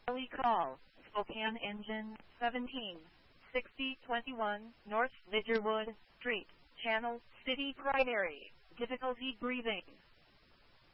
Call, Spokane Engine 17, 6021 North Lidgerwood Street, Channel City Primary, difficulty breathing.